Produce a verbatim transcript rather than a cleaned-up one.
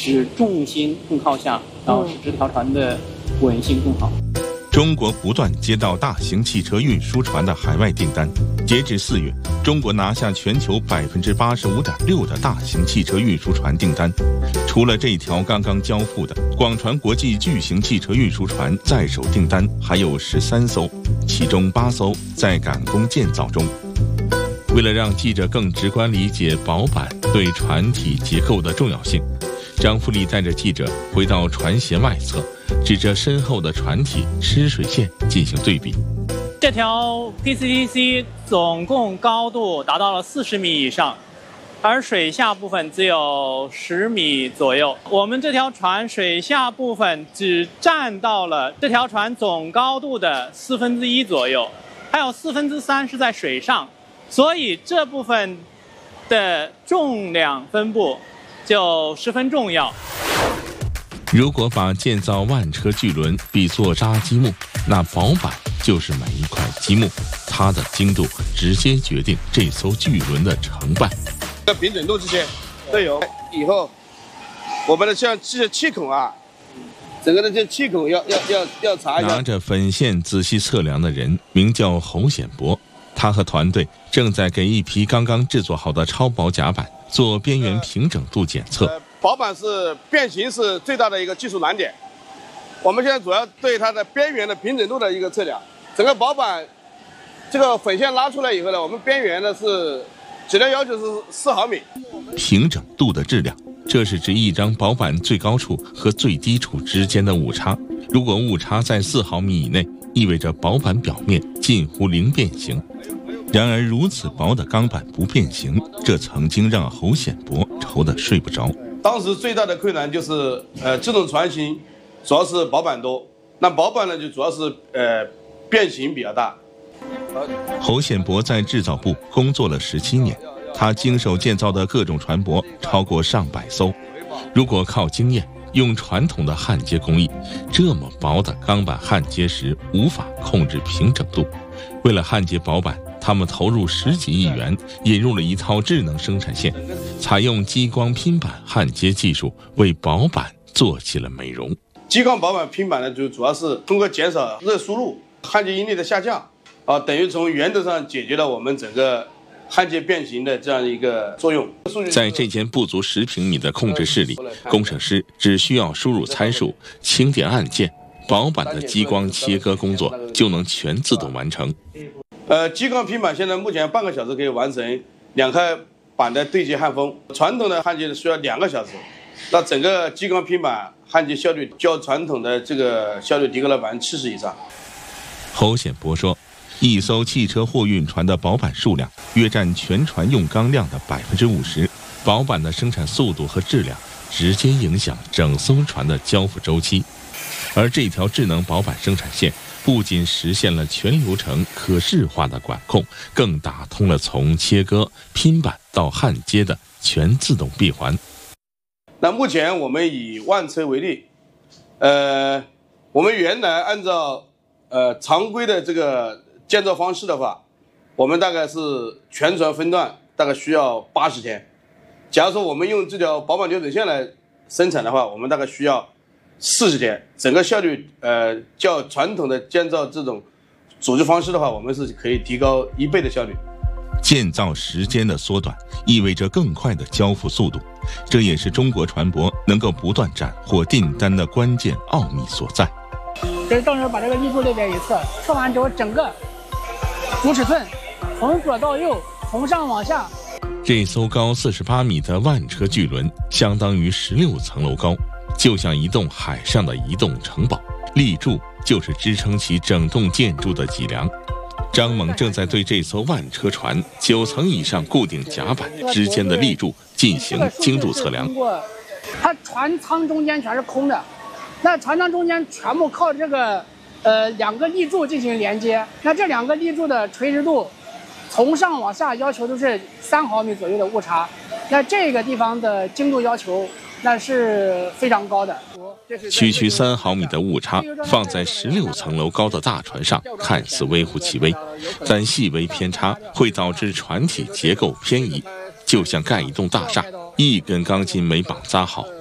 使重心更靠下，然后使这条船的稳性更好。 中国不断接到大型汽车运输船的海外订单，截至四月，中国拿下全球百分之八十五点六的大型汽车运输船订单。除了这条刚刚交付的广船国际巨型汽车运输船在手订单还有十三艘，其中八艘在赶工建造中。为了让记者更直观理解保板对船体结构的重要性，张富丽带着记者回到船舷外侧，指着身后的船体湿水线进行对比。 这条 P C T C 总共高度达到了四十米以上，而水下部分只有十米左右。我们这条船水下部分只占到了这条船总高度的四分之一左右，还有四分之三是在水上，所以这部分的重量分布就十分重要。 如果把建造万车巨轮比作扎积木，那保板就是每一块积木，它的精度直接决定这艘巨轮的成败。 这平整度这些都有，以后我们的像这些气孔啊，整个的这气孔要要要要查一下。 拿着粉线仔细测量的人名叫侯显博，他和团队正在给一批刚刚制作好的超薄甲板做边缘平整度检测。 呃、保板是变形是最大的一个技术难点，我们现在主要对它的边缘的平整度的一个测量。整个保板这个粉线拉出来以后呢，我们边缘呢是质量要求是四毫米。 平整度的质量，这是指一张保板最高处和最低处之间的误差。如果误差在四毫米以内，意味着保板表面近乎零变形。然而如此薄的钢板不变形，这曾经让侯显博愁得睡不着。 当时最大的困难就是，呃，这种船型主要是保板多，那保板呢就主要是呃变形比较大。 侯显博在制造部工作了十七年，他经手建造的各种船舶超过上百艘。如果靠经验用传统的焊接工艺，这么薄的钢板焊接时无法控制平整度。为了焊接保板，他们投入十几亿元，引入了一套智能生产线，采用激光拼板焊接技术，为保板做起了美容。 激光保板拼板呢，就主要是通过减少热输入、焊接应力的下降，啊，等于从源头上解决了我们整个焊接变形的这样一个作用。 在这间不足十平米的控制室里，工程师只需要输入参数，轻点按键，保板的激光切割工作就能全自动完成。 呃，激光拼板现在目前半个小时可以完成两块板的对接焊封，传统的焊接需要两个小时。那整个激光拼板焊接效率较传统的这个效率提高了百分之七十以上。 侯显博说，一艘汽车货运船的保板数量约占全船用钢量的百分之五十，保板的生产速度和质量直接影响整艘船的交付周期。而这条智能保板生产线不仅实现了全流程可视化的管控，更打通了从切割、拼板到焊接的全自动闭环。 那目前我们以万车为例，呃，我们原来按照呃常规的这个建造方式的话，我们大概是全船分段大概需要八十天。假如说我们用这条保板流水线来生产的话，我们大概需要四十天，整个效率呃较传统的建造这种组织方式的话，我们是可以提高一倍的效率。 建造时间的缩短意味着更快的交付速度，这也是中国船舶能够不断斩获订单的关键奥秘所在。 就是到时候把这个立柱这边一测，测完之后整个主尺寸从左到右，从上往下。 这艘高四十八米的万车巨轮相当于十六层楼高，就像一栋海上的移动城堡，立柱就是支撑起整栋建筑的脊梁。张猛正在对这艘万车船九层以上固定甲板之间的立柱进行精度测量。 它船舱中间全是空的，那船舱中间全部靠这个呃两个立柱进行连接。那这两个立柱的垂直度从上往下要求都是三毫米左右的误差，那这个地方的精度要求那是非常高的。 区区三毫米的误差放在十六层楼高的大船上看似微乎其微，但细微偏差会导致船体结构偏移，就像盖一栋大厦，一根钢筋没绑扎好，